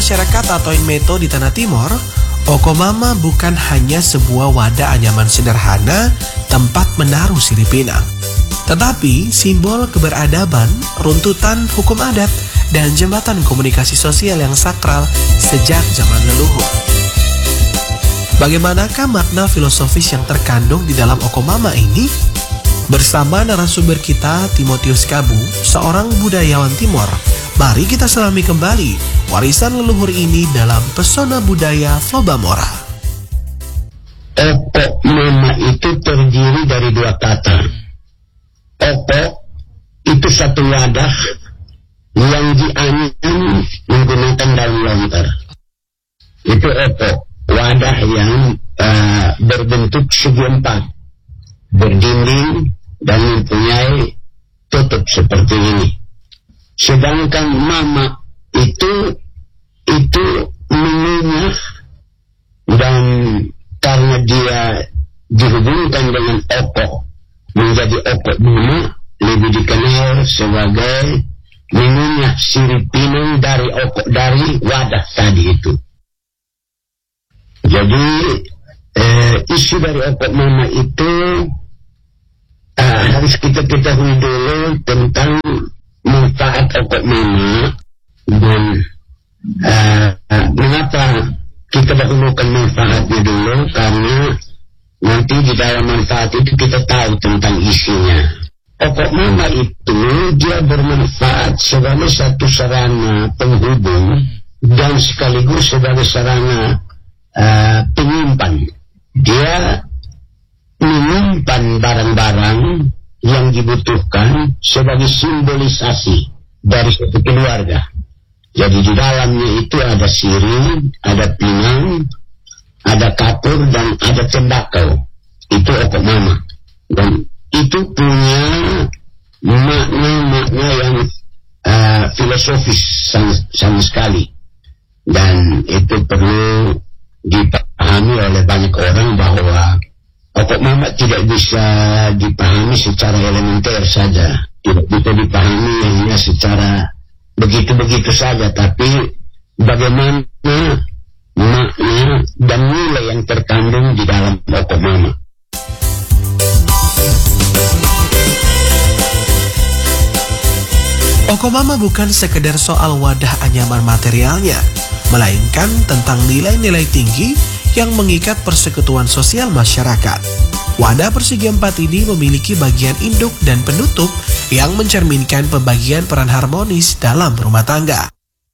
masyarakat atau Inmeto di Tanah Timor, Okomama bukan hanya sebuah wadah anyaman sederhana tempat menaruh sirip pinang, tetapi simbol keberadaban, runtutan hukum adat, dan jembatan komunikasi sosial yang sakral sejak zaman leluhur. Bagaimanakah makna filosofis yang terkandung di dalam Okomama ini? Bersama narasumber kita, Timotius Kabu, seorang budayawan Timor, mari kita selami kembali warisan leluhur ini dalam pesona budaya Flobamora. Okomama itu terdiri dari dua kata. Oko itu satu wadah yang dianyam menggunakan daun lontar. Itu oko, wadah yang berbentuk segi empat, berdinding dan mempunyai tutup seperti ini. Sedangkan mama itu mengunyah, dan karena dia dihubungkan dengan oko menjadi oko mama, lebih dikenal sebagai mengunyah sirip pinang dari wadah tadi itu. Jadi isu dari oko mama itu harus kita ketahui dulu tentang manfaat oko mama, dan mengapa kita dahulukan manfaatnya dulu, karena nanti di dalam manfaat itu kita tahu tentang isinya. Oko mama itu dia bermanfaat sebagai satu sarana penghubung dan sekaligus sebagai sarana penyimpan. Dia menyimpan barang-barang yang dibutuhkan sebagai simbolisasi dari satu keluarga. Jadi di dalamnya itu ada sirih, ada pinang, ada kapur, dan ada tembakau. Itu oko mama. Dan itu punya makna-makna yang filosofis sama sekali. Dan itu perlu dipahami oleh banyak orang bahwa oko mama tidak bisa dipahami secara elementer saja, tidak bisa dipahami hanya secara begitu-begitu saja, tapi bagaimana makna dan nilai yang terkandung di dalam oko mama. Okomama bukan sekedar soal wadah anyaman materialnya, melainkan tentang nilai-nilai tinggi yang mengikat persekutuan sosial masyarakat. Wadah persegi empat ini memiliki bagian induk dan penutup yang mencerminkan pembagian peran harmonis dalam rumah tangga.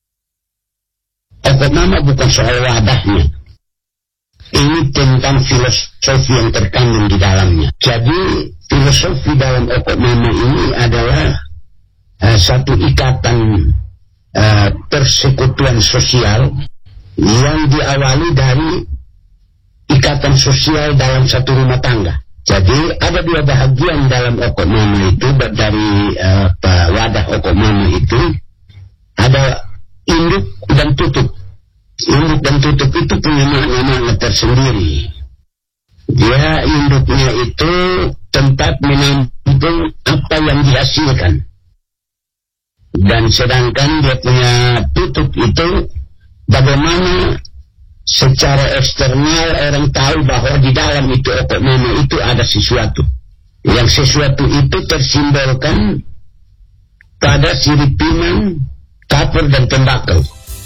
Okomama bukan soal wadahnya. Ini tentang filosofi yang terkandung di dalamnya. Jadi filosofi dalam Okomama ini adalah satu ikatan persekutuan sosial yang diawali dari ikatan sosial dalam satu rumah tangga. Jadi ada dua bahagian dalam Okomama itu, dari wadah Okomama itu ada induk dan tutup. Induk dan tutup itu punya makna-makna tersendiri. Dia induknya itu tempat menampung apa yang dihasilkan. Dan sedangkan dia punya tutup itu bagaimana secara eksternal orang tahu bahwa di dalam itu Okomama itu ada sesuatu. Yang sesuatu itu tersimbolkan pada sirip pinang, kapur, dan tembakau.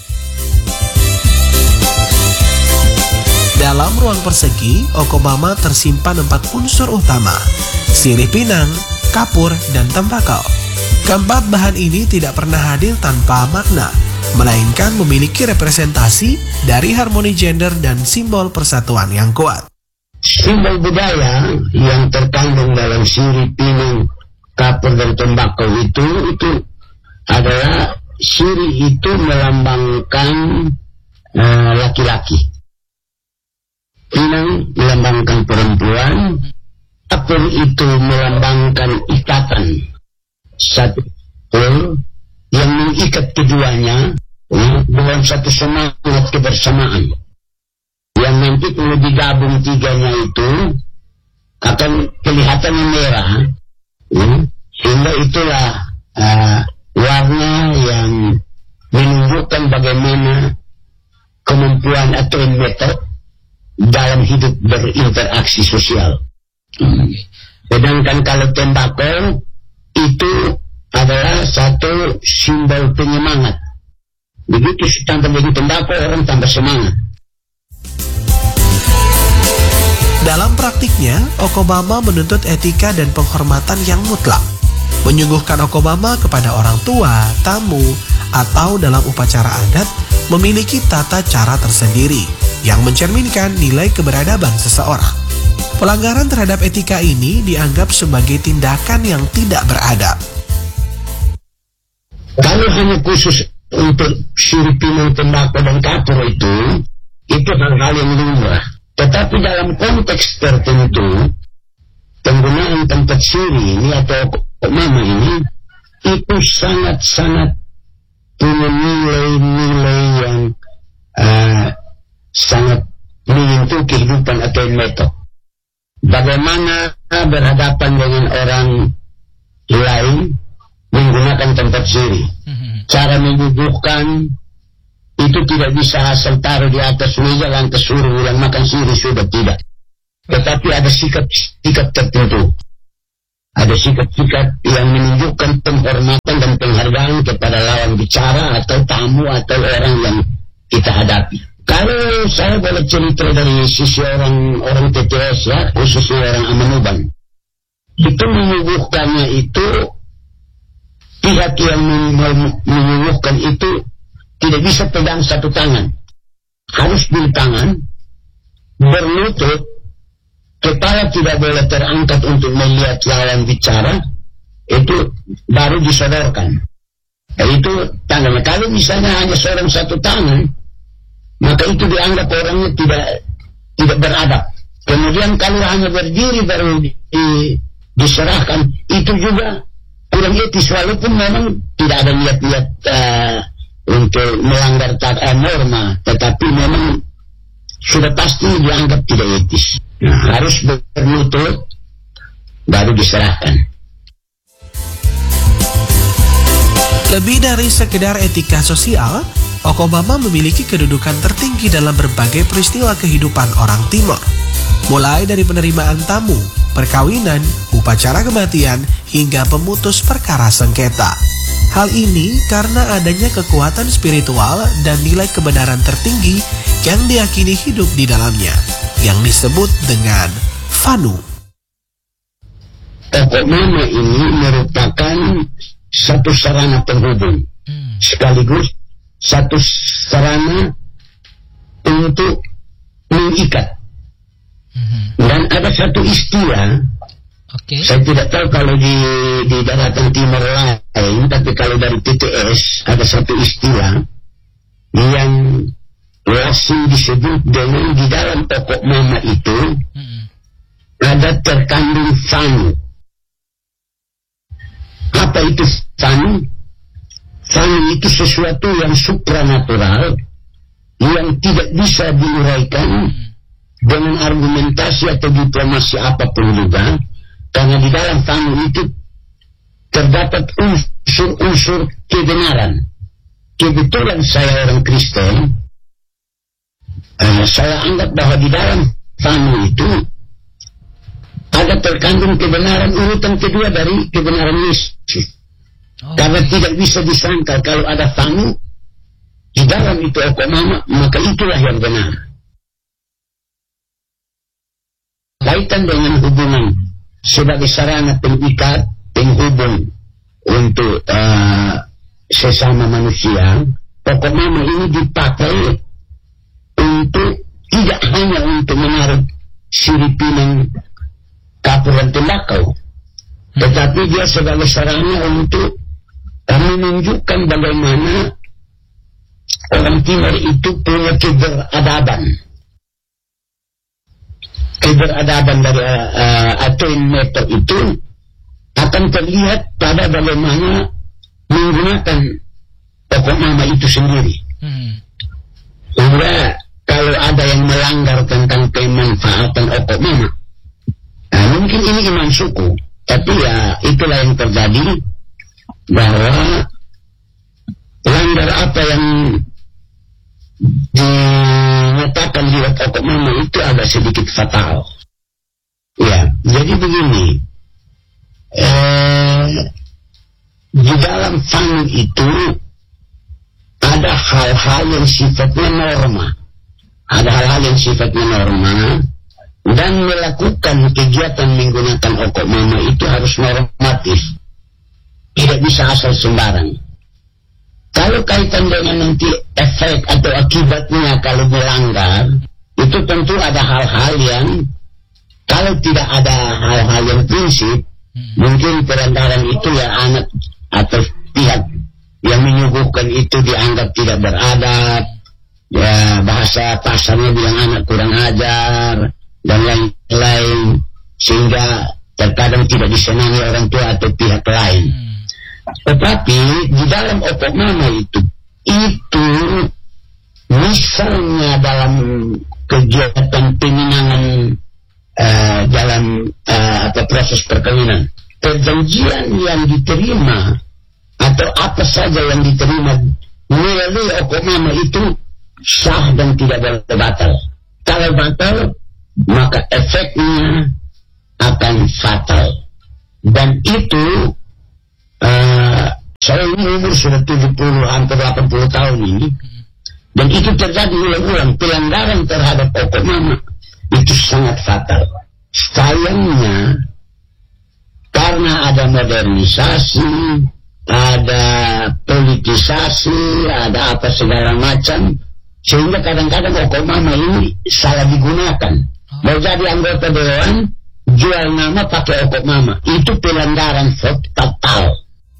Dalam ruang persegi, Okomama tersimpan 4 unsur utama: sirip pinang, kapur, dan tembakau. Keempat bahan ini tidak pernah hadir tanpa makna, melainkan memiliki representasi dari harmoni gender dan simbol persatuan yang kuat. Simbol budaya yang terkandung dalam sirip pinang, kapur, dan tembakau itu adalah sirip itu melambangkan laki-laki, pinang melambangkan perempuan, kapur itu melambangkan ikatan satu yang mengikat keduanya dalam satu semangat kebersamaan, yang nanti kalau digabung tiganya itu akan kelihatan merah, sehingga itulah warna yang menunjukkan bagaimana kemampuan atau metode dalam hidup berinteraksi sosial. Sedangkan kalau tembakau itu adalah satu simbol penyemangat. Begitu tambah jadi tembakau, orang tambah semangat. Dalam praktiknya, Okobama menuntut etika dan penghormatan yang mutlak. Menyuguhkan Okobama kepada orang tua, tamu, atau dalam upacara adat memiliki tata cara tersendiri yang mencerminkan nilai keberadaban seseorang. Pelanggaran terhadap etika ini dianggap sebagai tindakan yang tidak beradab. Kalau hanya khusus untuk siripinan tembakau dan kapur itu hal-hal yang lumrah. Tetapi dalam konteks tertentu, penggunaan tempat siri ini atau Okobama ini itu sangat-sangat punya nilai-nilai yang sangat menyentuh kehidupan atau metode. Bagaimana berhadapan dengan orang lain menggunakan tempat siri. Cara menyuguhkan itu tidak bisa asal taruh di atas meja lantas suruh ulang makan siri, sudah tidak. Tetapi ada sikap-sikap tertentu. Ada sikap-sikap yang menunjukkan penghormatan dan penghargaan kepada lawan bicara atau tamu atau orang yang kita hadapi. Kalau saya boleh cerita dari sisi orang TTS ya, khususnya orang Amanuban, itu menyuguhkannya itu pihak yang menyuguhkan itu tidak bisa pegang satu tangan, harus dua tangan, berlutut, kepala tidak boleh terangkat untuk melihat lawan bicara, itu baru disodorkan. Itu tangannya. Kalau misalnya hanya seorang satu tangan, maka itu dianggap orangnya tidak beradab. Kemudian kalau hanya berdiri baru diserahkan, itu juga kurang etis, walaupun memang tidak ada niat-niat untuk melanggar norma, tetapi memang sudah pasti dianggap tidak etis. Harus berlutut baru diserahkan. Lebih dari sekedar etika sosial, Okobama memiliki kedudukan tertinggi dalam berbagai peristiwa kehidupan orang Timor. Mulai dari penerimaan tamu, perkawinan, upacara kematian, hingga pemutus perkara sengketa. Hal ini karena adanya kekuatan spiritual dan nilai kebenaran tertinggi yang diyakini hidup di dalamnya, yang disebut dengan Fanu. Okobama ini merupakan satu sarana penghubung, sekaligus satu sarana untuk mengikat. Dan ada satu istilah, saya tidak tahu kalau di daratan timur lain, tapi kalau dari TTS ada satu istilah yang langsung disebut dengan di dalam Okobama itu ada terkandung Fanu. Apa itu Fanu? Fanu itu sesuatu yang supranatural yang tidak bisa diuraikan dengan argumentasi atau diplomasi apapun juga, karena di dalam Fanu itu terdapat unsur-unsur kebenaran. Kebetulan saya orang Kristen, saya anggap bahwa di dalam Fanu itu ada terkandung kebenaran urutan kedua dari kebenaran Yesus. Karena tidak bisa disangkal kalau ada Fanu di dalam itu Okobama, maka itulah yang benar. Kaitan dengan hubungan sebagai sarana pengikat, penghubung untuk sesama manusia, Okobama ini dipakai untuk tidak hanya untuk menaruh siripinan kapur dan tembakau, tetapi dia sebagai sarana untuk menunjukkan bagaimana orang Timur itu punya keberadaban. Keberadaban dari atau metode itu akan terlihat pada bagaimana menggunakan Okobama itu sendiri. Sehingga kalau ada yang melanggar tentang pemanfaatan Okobama, mungkin ini iman suku, tapi ya itulah yang terjadi, bahwa langgar apa yang agak sedikit fatal. Ya, jadi begini. Di dalam fani itu ada hal-hal yang sifatnya norma. Ada hal-hal yang sifatnya norma, dan melakukan kegiatan menggunakan okok mama itu harus normatif. Tidak bisa asal sembarang. Kalau kaitan dengan nanti efek atau akibatnya kalau melanggar, itu tentu ada hal-hal yang kalau tidak ada hal-hal yang prinsip, mungkin pelanggaran itu ya anak atau pihak yang menyuguhkan itu dianggap tidak beradab, ya bahasa pasarnya bilang anak kurang ajar dan lain-lain, sehingga terkadang tidak disenangi orang tua atau pihak lain. Tetapi di dalam okok mama itu misalnya dalam kegiatan peminangan dalam proses perkawinan, perjanjian yang diterima atau apa saja yang diterima melalui okok mama itu sah dan tidak boleh batal. Kalau batal, maka efeknya akan fatal. Dan itu saya ini umur sudah 70 hampir 80 tahun ini, dan itu terjadi ulang-ulang. Pelanggaran terhadap okok mama itu sangat fatal. Sayangnya karena ada modernisasi, ada politisasi, ada apa segala macam, sehingga kadang-kadang okok mama ini salah digunakan. Mau jadi anggota dewan, jual nama pakai okok mama, itu pelanggaran fatal.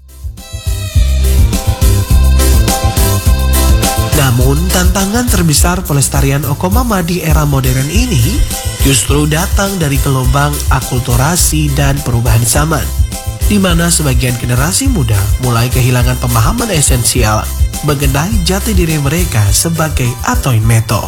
Namun, tantangan terbesar pelestarian okok mama di era modern ini justru datang dari gelombang akulturasi dan perubahan zaman, di mana sebagian generasi muda mulai kehilangan pemahaman esensial mengenai jati diri mereka sebagai atoin meto.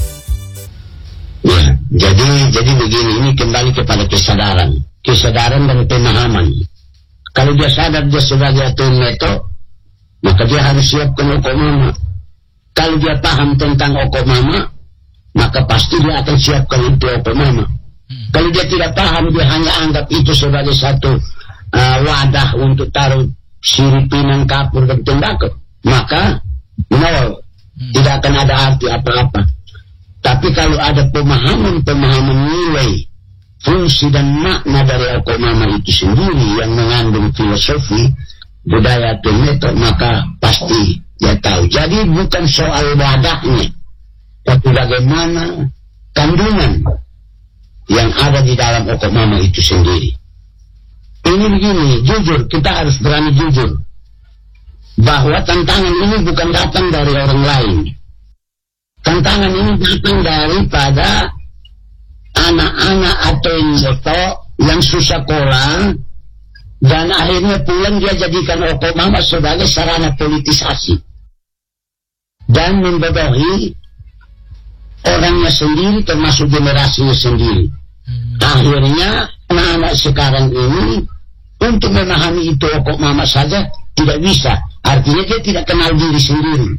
Ya, jadi begini, ini kembali kepada kesadaran dan pemahaman. Kalau dia sadar dia sebagai atoin meto, maka dia harus siapkan okok mama. Kalau dia paham tentang okok mama, maka pasti dia akan siapkan itu okok mama. Kalau dia tidak paham, dia hanya anggap itu sebagai satu wadah untuk taruh siripinan, kapur, dan tembakau, maka nol, tidak akan ada arti apa-apa. Tapi kalau ada pemahaman nilai, fungsi dan makna dari okok mama itu sendiri yang mengandung filosofi, budaya atau metode, maka pasti dia tahu. Jadi bukan soal wadahnya, tapi bagaimana kandungan yang ada di dalam okok mama itu sendiri. Ini begini, jujur, kita harus berani jujur bahwa tantangan ini bukan datang dari orang lain. Tantangan ini datang daripada anak-anak atau meto yang susah sekolah, dan akhirnya pulang dia jadikan okok mama sebagai sarana politisasi dan membodohi orangnya sendiri, termasuk generasinya sendiri. Akhirnya anak-anak sekarang ini untuk memahami itu okok mama saja tidak bisa. Artinya dia tidak kenal diri sendiri.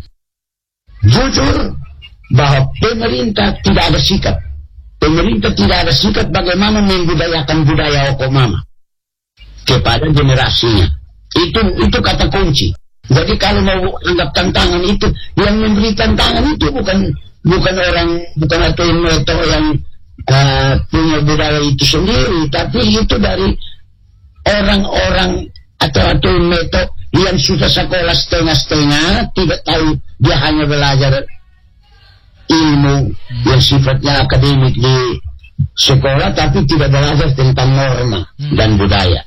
Jujur bahwa pemerintah tidak ada sikap. Pemerintah tidak ada sikap bagaimana membudayakan budaya okok mama kepada generasinya. Itu kata kunci. Jadi kalau mau anggap tantangan itu, yang memberi tantangan itu bukan atoin meto yang punya budaya itu sendiri, tapi itu dari orang-orang atau atoin meto yang sudah sekolah setengah-setengah, tidak tahu, dia hanya belajar ilmu yang sifatnya akademik di sekolah, tapi tidak belajar tentang norma dan budaya.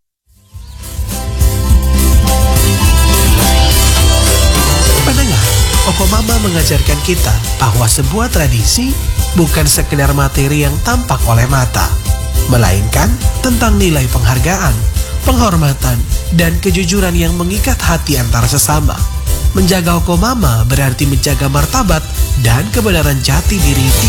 Pendengar, okok mama mengajarkan kita bahwa sebuah tradisi bukan sekedar materi yang tampak oleh mata, melainkan tentang nilai penghargaan, penghormatan, dan kejujuran yang mengikat hati antar sesama. Menjaga okok mama berarti menjaga martabat dan kebenaran jati diri